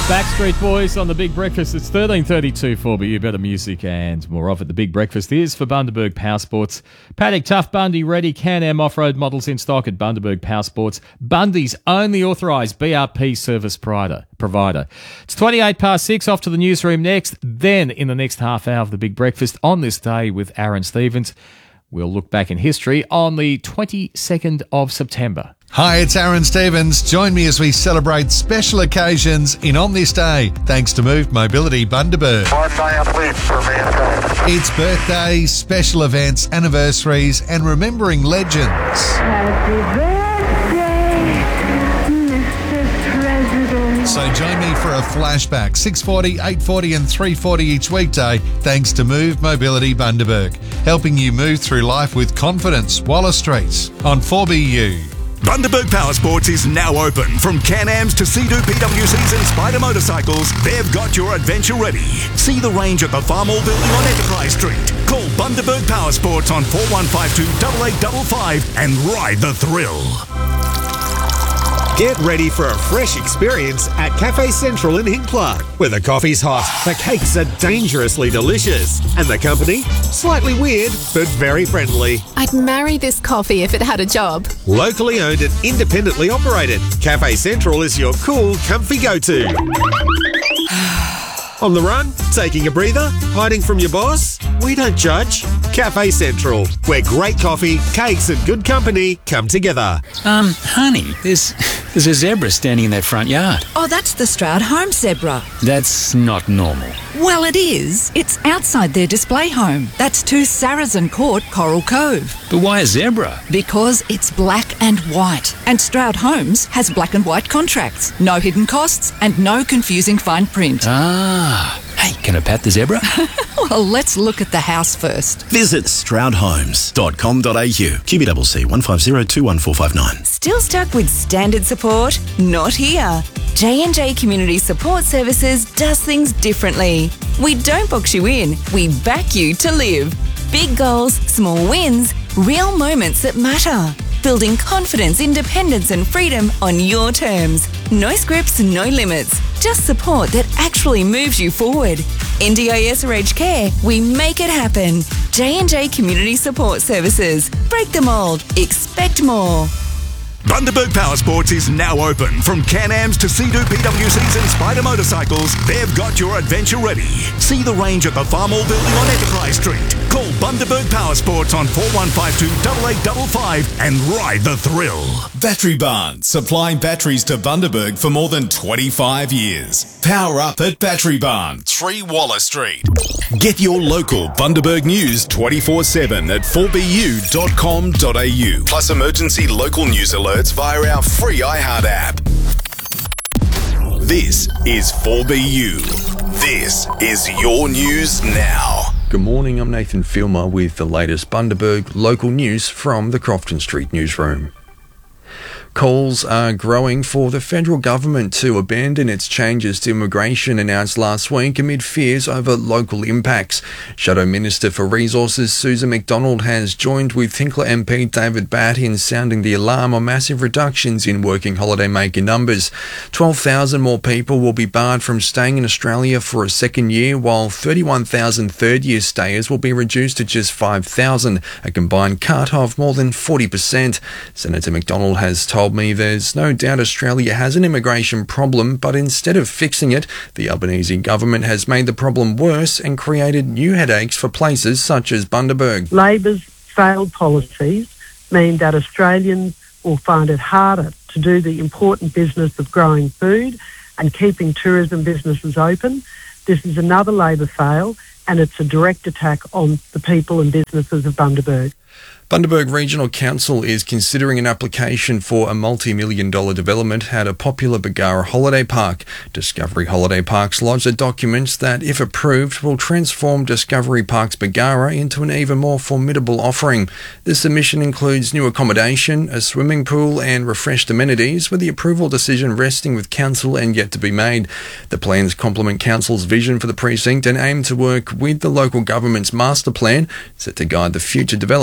Backstreet Boys on The Big Breakfast. It's 13:32 for you. Better music and more of it. The Big Breakfast is for Bundaberg Power Sports. Paddock Tough Bundy ready. Can-Am off-road models in stock at Bundaberg Power Sports. Bundy's only authorised BRP service provider. It's 6:28. Off to the newsroom next. Then in the next half hour of The Big Breakfast on this day with Aaron Stevens, we'll look back in history on the 22nd of September. Hi, it's Aaron Stevens. Join me as we celebrate special occasions in On This Day, thanks to Move Mobility Bundaberg. One day of leap for mankind. It's birthdays, special events, anniversaries, and remembering legends. Happy birthday, Mr. President. So join me for a flashback, 6:40, 8:40 and 3:40 each weekday, thanks to Move Mobility Bundaberg, helping you move through life with confidence. Wallace Street on 4BU. Bundaberg Power Sports is now open. From Can-Ams to Sea-Doo PWCs and Spider motorcycles, they've got your adventure ready. See the range at the Farmall Building on Enterprise Street. Call Bundaberg Power Sports on 4152 8855 and ride the thrill. Get ready for a fresh experience at Cafe Central in Hincklard, where the coffee's hot, the cakes are dangerously delicious, and the company, slightly weird but very friendly. I'd marry this coffee if it had a job. Locally owned and independently operated, Cafe Central is your cool, comfy go-to. On the run? Taking a breather? Hiding from your boss? We don't judge. Cafe Central, where great coffee, cakes and good company come together. Honey, there's a zebra standing in that front yard. Oh, that's the Stroud home zebra. That's not normal. Well, it is. It's outside their display home. That's 2 Saracen Court, Coral Cove. But why a zebra? Because it's black and white. And Stroud Homes has black and white contracts. No hidden costs and no confusing fine print. Ah. Hey, can I pat the zebra? Well, let's look at the house first. Visit stroudhomes.com.au. QBCC 150 Still stuck with standard support? Not here. J&J Community Support Services does things differently. We don't box you in, we back you to live. Big goals, small wins, real moments that matter. Building confidence, independence and freedom on your terms. No scripts, no limits. Just support that actually moves you forward. NDIS or aged care, we make it happen. J&J Community Support Services. Break the mould. Expect more. Bundaberg Power Sports is now open. From Can-Ams to Sea-Doo PWCs and Spider motorcycles, they've got your adventure ready. See the range at the Farmall Building on Enterprise Street. Call Bundaberg Power Sports on 4152 8855 and ride the thrill. Battery Barn, supplying batteries to Bundaberg for more than 25 years. Power up at Battery Barn, 3 Wallace Street. Get your local Bundaberg news 24/7 at 4bu.com.au. Plus emergency local news alerts via our free iHeart app. This is 4BU. This is your news now. Good morning, I'm Nathan Filmer with the latest Bundaberg local news from the Crofton Street newsroom. Calls are growing for the federal government to abandon its changes to immigration announced last week amid fears over local impacts. Shadow Minister for Resources Susan McDonald has joined with Hinkler MP David Batt in sounding the alarm on massive reductions in working holidaymaker numbers. 12,000 more people will be barred from staying in Australia for a second year, while 31,000 third-year stayers will be reduced to just 5,000, a combined cut of more than 40%. Senator McDonald has told me there's no doubt Australia has an immigration problem, but instead of fixing it, the Albanese government has made the problem worse and created new headaches for places such as Bundaberg. Labor's failed policies mean that Australians will find it harder to do the important business of growing food and keeping tourism businesses open. This is another Labor fail, and it's a direct attack on the people and businesses of Bundaberg. Bundaberg Regional Council is considering an application for a multi-million-dollar development at a popular Bargara holiday park. Discovery Holiday Parks lodged a document that, if approved, will transform Discovery Parks Bargara into an even more formidable offering. The submission includes new accommodation, a swimming pool and refreshed amenities, with the approval decision resting with Council and yet to be made. The plans complement Council's vision for the precinct and aim to work with the local government's master plan, set to guide the future development of the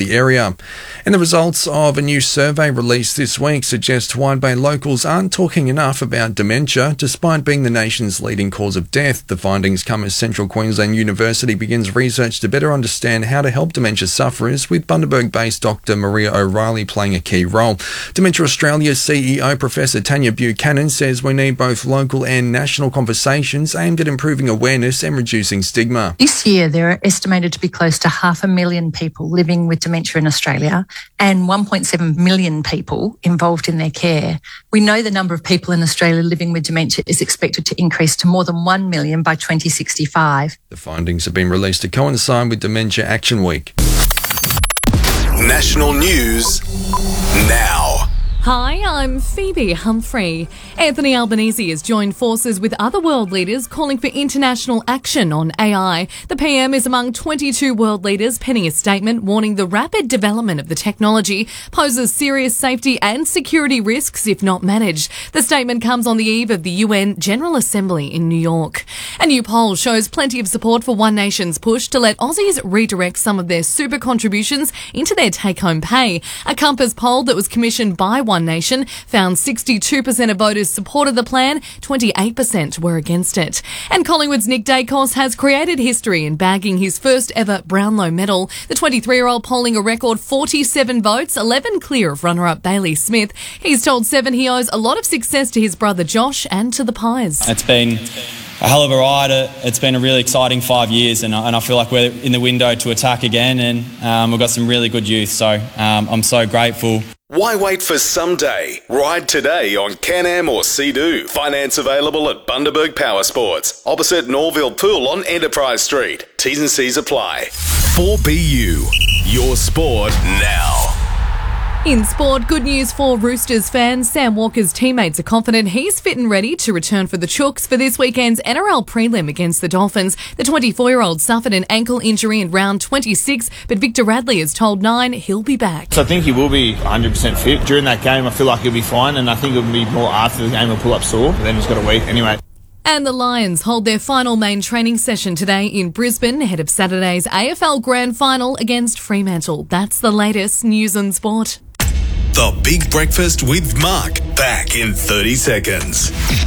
the area. And the results of a new survey released this week suggest Wide Bay locals aren't talking enough about dementia, despite being the nation's leading cause of death. The findings come as Central Queensland University begins research to better understand how to help dementia sufferers, with Bundaberg-based Dr. Maria O'Reilly playing a key role. Dementia Australia's CEO, Professor Tanya Buchanan, says we need both local and national conversations aimed at improving awareness and reducing stigma. This year, there are estimated to be close to 500,000 people living with dementia in Australia and 1.7 million people involved in their care. We know the number of people in Australia living with dementia is expected to increase to more than 1 million by 2065. The findings have been released to coincide with Dementia Action Week. National news now. Hi, I'm Phoebe Humphrey. Anthony Albanese has joined forces with other world leaders calling for international action on AI. The PM is among 22 world leaders penning a statement warning the rapid development of the technology poses serious safety and security risks if not managed. The statement comes on the eve of the UN General Assembly in New York. A new poll shows plenty of support for One Nation's push to let Aussies redirect some of their super contributions into their take-home pay. A Compass poll that was commissioned by One Nation found 62% of voters supported the plan, 28% were against it. And Collingwood's Nick Dacos has created history in bagging his first ever Brownlow medal. The 23-year-old polling a record 47 votes, 11 clear of runner-up Bailey Smith. He's told Seven he owes a lot of success to his brother Josh and to the Pies. It's been a hell of a ride. It's been a really exciting 5 years, and I feel like we're in the window to attack again, and we've got some really good youth, so I'm so grateful. Why wait for someday? Ride today on Can-Am or Sea-Doo. Finance available at Bundaberg Power Sports, opposite Norville Pool on Enterprise Street. T's and C's apply. 4BU, your sport now. In sport, good news for Roosters fans. Sam Walker's teammates are confident he's fit and ready to return for the Chooks for this weekend's NRL prelim against the Dolphins. The 24-year-old suffered an ankle injury in round 26, but Victor Radley has told Nine he'll be back. So I think he will be 100% fit. During that game, I feel like he'll be fine, and I think it'll be more after the game he'll pull up sore, but then he's got a week anyway. And the Lions hold their final main training session today in Brisbane ahead of Saturday's AFL Grand Final against Fremantle. That's the latest news and sport. The Big Breakfast with Mark, back in 30 seconds.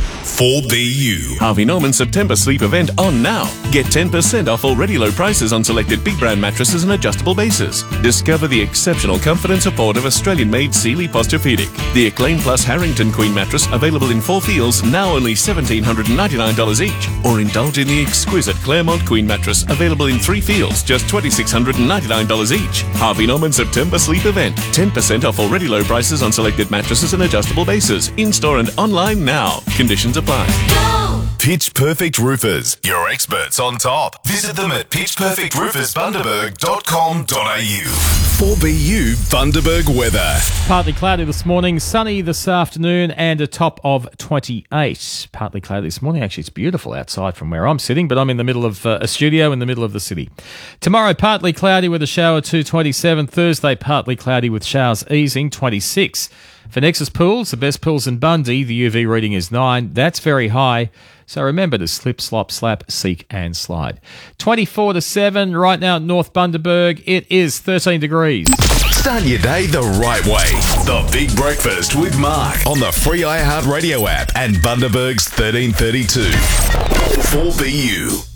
4BU. Harvey Norman September sleep event on now. Get 10% off already low prices on selected big brand mattresses and adjustable bases. Discover the exceptional comfort and support of Australian-made Sealy Posturepedic. The Acclaim Plus Harrington Queen mattress available in 4 feels, now only $1,799 each. Or indulge in the exquisite Claremont Queen mattress available in 3 feels, just $2,699 each. Harvey Norman September sleep event. 10% off already low prices on selected mattresses and adjustable bases. In-store and online now. Conditions apply. Pitch Perfect Roofers, your experts on top. Visit them at pitchperfectroofersbundaberg.com.au. 4BU Bundaberg weather. Partly cloudy this morning, sunny this afternoon, and a top of 28. Partly cloudy this morning. Actually, it's beautiful outside from where I'm sitting, but I'm in the middle of a studio in the middle of the city. Tomorrow, partly cloudy with a shower to 27. Thursday, partly cloudy with showers easing, 26. For Nexus Pools, the best pools in Bundy, the UV reading is 9. That's very high. So remember to slip, slop, slap, seek and slide. 24 to 7 right now at North Bundaberg. It is 13 degrees. Start your day the right way. The Big Breakfast with Mark on the free iHeartRadio app and Bundaberg's 1332. 4BU.